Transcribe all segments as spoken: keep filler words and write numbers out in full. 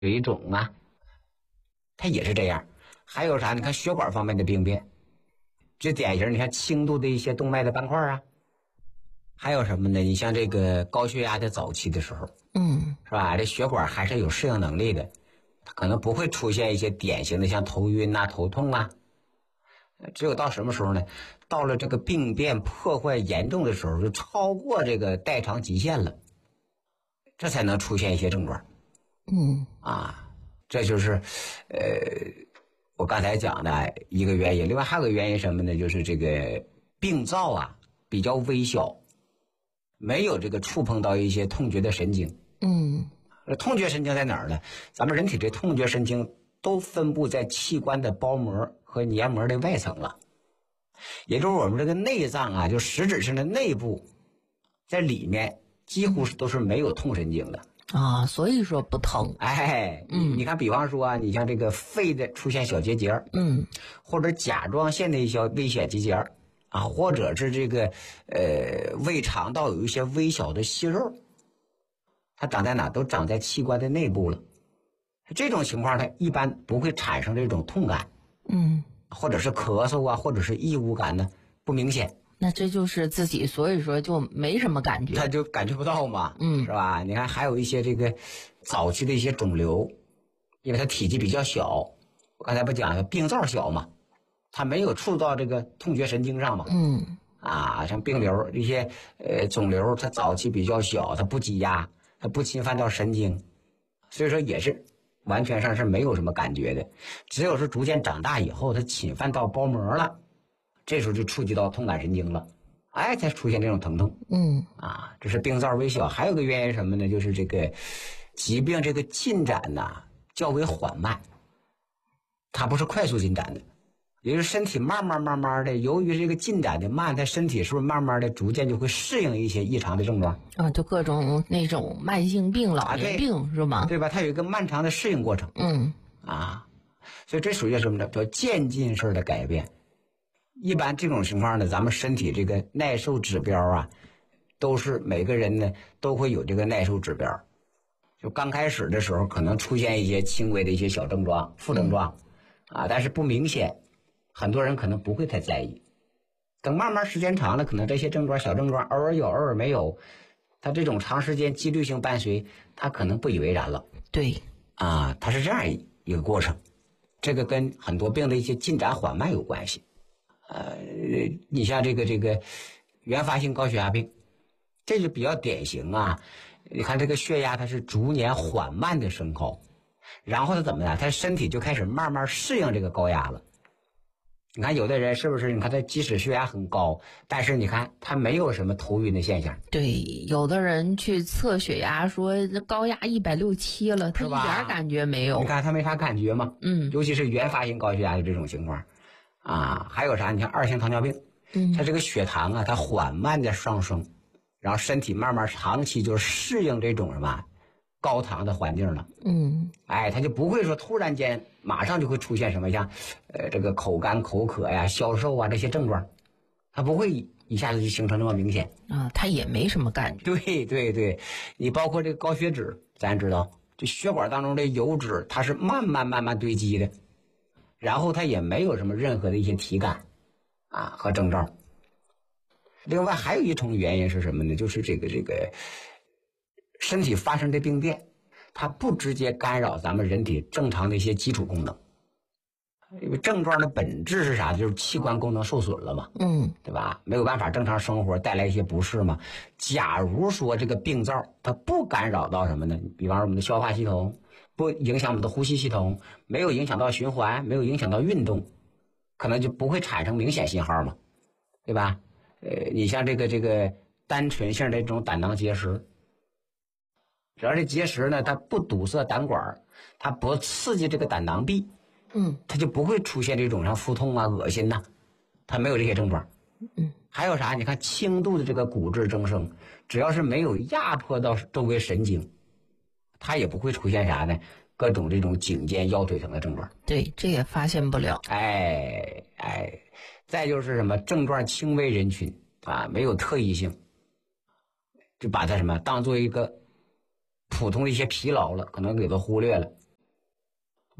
水肿啊，它也是这样。还有啥？你看血管方面的病变，最典型你看轻度的一些动脉的斑块啊。还有什么呢？你像这个高血压的早期的时候， 嗯， 是吧？这血管还是有适应能力的，它可能不会出现一些典型的像头晕啊、头痛啊。只有到什么时候呢？到了这个病变破坏严重的时候，就超过这个代偿极限了，这才能出现一些症状。 嗯啊，这就是呃我刚才讲的一个原因。另外还有个原因什么呢？就是这个病灶啊比较微小，没有这个触碰到一些痛觉的神经。 嗯， 痛觉神经在哪儿呢？咱们人体这痛觉神经都分布在器官的包膜和黏膜的外层了，也就是我们这个内脏啊，就实质上的内部，在里面几乎是都是没有痛神经的啊，所以说不疼。 哎， 嗯， 你看，比方说啊，你像这个肺的出现小结节， 嗯， 或者甲状腺的一些微小结节啊，或者是这个呃胃肠道有一些微小的息肉，它长在哪？都长在器官的内部了。这种情况它一般不会产生这种痛感， 嗯， 或者是咳嗽啊，或者是异物感呢，不明显。 那这就是自己，所以说就没什么感觉， 他就感觉不到嘛， 嗯， 是吧？你看还有一些这个早期的一些肿瘤，因为它体积比较小，我刚才不讲了，病灶小嘛，它没有触到这个痛觉神经上嘛， 嗯， 啊，像病瘤这些呃肿瘤，它早期比较小，它不积压，它不侵犯到神经，所以说也是完全上是没有什么感觉的。只有是逐渐长大以后，它侵犯到包膜了，这时候就触及到痛感神经了，哎，才出现这种疼痛。 嗯， 啊，这是病灶微小。还有个原因什么呢？就是这个疾病这个进展呐较为缓慢，它不是快速进展的，也就是身体慢慢慢慢的，由于这个进展的慢，它身体是不是慢慢的逐渐就会适应一些异常的症状啊，就各种那种慢性病、老年病、 啊、 是吗？ 对吧？它有一个漫长的适应过程。 嗯， 啊，所以这属于什么呢？叫渐进式的改变。一般这种情况呢，咱们身体这个耐受指标啊，都是每个人呢都会有这个耐受指标。就刚开始的时候，可能出现一些轻微的一些小症状、副症状，啊，但是不明显，很多人可能不会太在意。等慢慢时间长了，可能这些症状、小症状偶尔有，偶尔没有，它这种长时间纪律性伴随，他可能不以为然了。 对， 啊，它是这样一个过程，这个跟很多病的一些进展缓慢有关系。呃，你像这个这个原发性高血压病，这就比较典型啊。你看这个血压它是逐年缓慢的升高，然后它怎么呢？他身体就开始慢慢适应这个高压了。你看有的人是不是？你看他即使血压很高，但是你看他没有什么头晕的现象。 对，有的人去测血压说高压一百六七了，他一点感觉没有。 你看他没啥感觉嘛？ 嗯， 尤其是原发性高血压的这种情况。啊，还有啥？你看二型糖尿病， 嗯， 它这个血糖啊，它缓慢的上升，然后身体慢慢长期就适应这种什么高糖的环境了。 嗯， 哎，它就不会说突然间马上就会出现什么像呃这个口干口渴呀、消瘦啊这些症状，它不会一下子就形成那么明显啊，它也没什么感觉。 对对对，你包括这个高血脂，咱知道这血管当中的油脂它是慢慢慢慢堆积的。然后它也没有什么任何的一些体感啊和征兆。另外还有一种原因是什么呢？就是这个这个身体发生的病变，它不直接干扰咱们人体正常的一些基础功能。因为症状的本质是啥？就是器官功能受损了嘛， 嗯， 对吧？没有办法正常生活，带来一些不适嘛。假如说这个病灶它不干扰到什么呢？比方说我们的消化系统，不影响我们的呼吸系统，没有影响到循环，没有影响到运动，可能就不会产生明显信号嘛，对吧？呃，你像这个这个单纯性的这种胆囊结石，只要这结石呢，它不堵塞胆管，它不刺激这个胆囊壁。 嗯， 它就不会出现这种像腹痛啊、恶心呐、啊，它没有这些症状。 嗯， 还有啥？你看轻度的这个骨质增生，只要是没有压迫到周围神经，它也不会出现啥呢？各种这种颈肩腰腿疼的症状。 对，这也发现不了。 哎哎，再就是什么症状轻微人群啊，没有特异性，就把它什么当做一个普通的一些疲劳了，可能给它忽略了。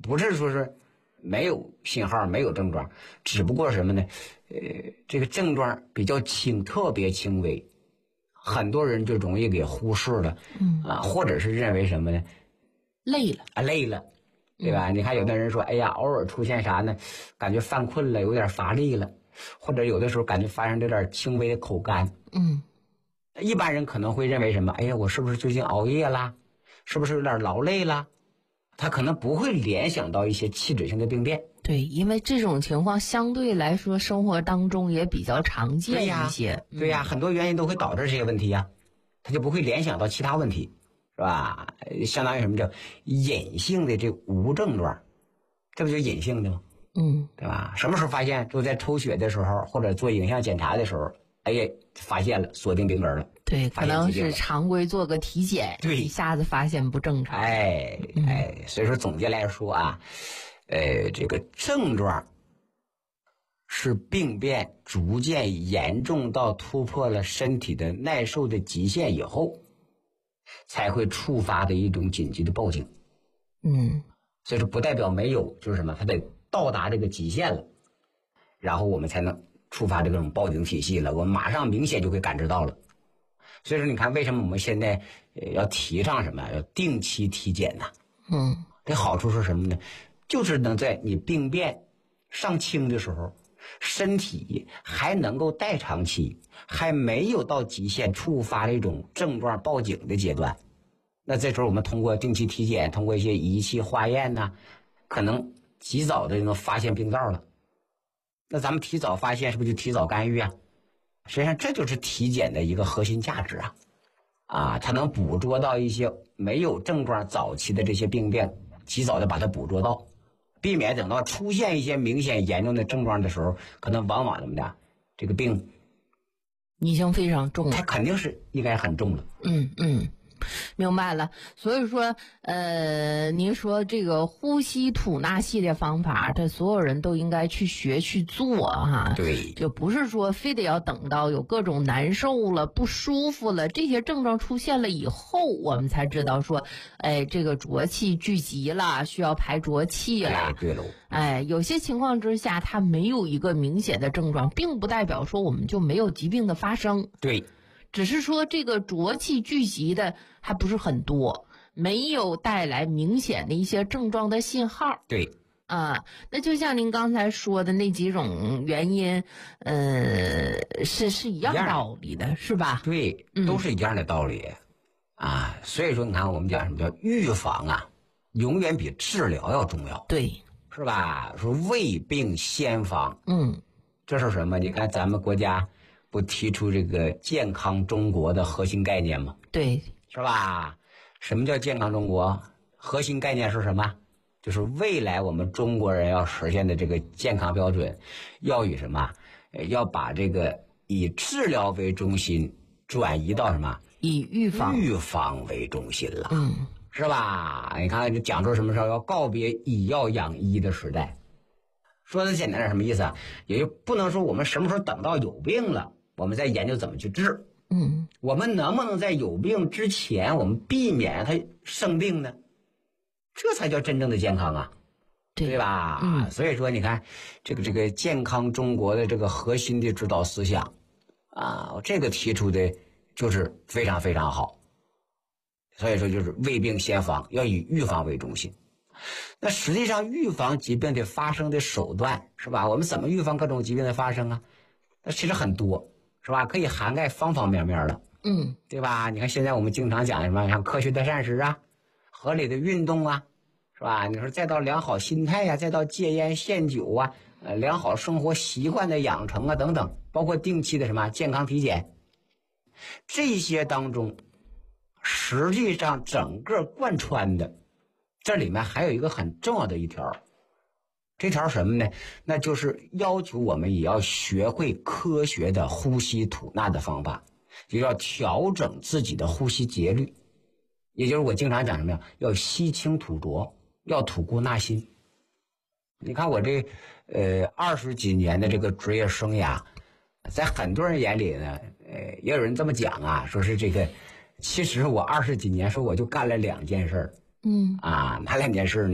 不是说是没有信号没有症状，只不过什么呢？呃，这个症状比较轻，特别轻微，很多人就容易给忽视了， 嗯啊，或者是认为什么呢？ 累了啊，累了，对吧？嗯、你看有的人说，哎呀，偶尔出现啥呢？感觉犯困了，有点乏力了，或者有的时候感觉发生有点轻微的口干。 嗯， 一般人可能会认为什么？哎呀，我是不是最近熬夜啦？是不是有点劳累啦？他可能不会联想到一些器质性的病变。 对，因为这种情况相对来说生活当中也比较常见一些。 对呀，对呀，很多原因都会导致这些问题呀，他就不会联想到其他问题，是吧？相当于什么叫隐性的这无症状，这不就隐性的吗？ 嗯， 对吧？什么时候发现？就在抽血的时候，或者做影像检查的时候，哎呀，发现了，锁定病根了。 对，可能是常规做个体检， 对， 一下子发现不正常。 哎哎，所以说总结来说啊，呃，这个症状是病变逐渐严重到突破了身体的耐受的极限以后，才会触发的一种紧急的报警。 嗯， 所以说不代表没有，就是什么，它得到达这个极限了，然后我们才能触发这种报警体系了，我们马上明显就会感知到了。所以说你看为什么我们现在要提倡什么，要定期体检呢？ 嗯， 这好处是什么呢？就是能在你病变上轻的时候，身体还能够代偿期，还没有到极限触发这种症状报警的阶段，那这时候我们通过定期体检，通过一些仪器化验呢，可能及早的能发现病灶了。那咱们提早发现，是不是就提早干预啊？实际上这就是体检的一个核心价值啊，啊，它能捕捉到一些没有症状早期的这些病变，及早的把它捕捉到，避免等到出现一些明显严重的症状的时候，可能往往怎么的，这个病已经非常重了， 它肯定是应该很重了。 嗯嗯。明白了，所以说，呃，您说这个呼吸吐纳系列方法，这所有人都应该去学去做哈。 对， 就不是说非得要等到有各种难受了、不舒服了，这些症状出现了以后，我们才知道说，哎，这个浊气聚集了，需要排浊气了。 哎，对喽。 哎，有些情况之下，它没有一个明显的症状，并不代表说我们就没有疾病的发生。 对。 只是说这个浊气聚集的还不是很多，没有带来明显的一些症状的信号。 对， 啊，那就像您刚才说的那几种原因，呃，是是一样道理的，是吧？ 对，都是一样的道理、嗯、啊。所以说，你看我们讲什么叫预防啊，永远比治疗要重要。 对， 是吧？说未病先防， 嗯， 这是什么？你看咱们国家不提出这个健康中国的核心概念吗？ 对， 是吧？什么叫健康中国？核心概念是什么？就是未来我们中国人要实现的这个健康标准，要以什么？要把这个以治疗为中心转移到什么？ 以预防预防为中心了， 嗯， 是吧？你看讲出什么时候要告别以药养医的时代。说的简单点什么意思啊？也就不能说我们什么时候等到有病了，我们再研究怎么去治。 嗯， 我们能不能在有病之前，我们避免它生病呢？这才叫真正的健康啊， 对, 对吧？ 嗯， 所以说你看这个这个健康中国的这个核心的指导思想啊，这个提出的就是非常非常好。所以说就是未病先防，要以预防为中心。那实际上预防疾病的发生的手段是吧？我们怎么预防各种疾病的发生啊？那其实很多是吧？可以涵盖方方面面的， 嗯， 对吧？你看现在我们经常讲什么，像科学的膳食啊，合理的运动啊，是吧？你说再到良好心态呀、啊，再到戒烟限酒啊，呃，良好生活习惯的养成啊等等，包括定期的什么健康体检，这些当中，实际上整个贯穿的，这里面还有一个很重要的一条，这条什么呢？那就是要求我们也要学会科学的呼吸吐纳的方法，也要调整自己的呼吸节律。也就是我经常讲什么呀？要吸清吐浊，要吐故纳新。你看我这呃二十几年的这个职业生涯，在很多人眼里呢，呃，也有人这么讲啊，说是这个，其实我二十几年说我就干了两件事儿， 嗯， 啊，哪两件事呢？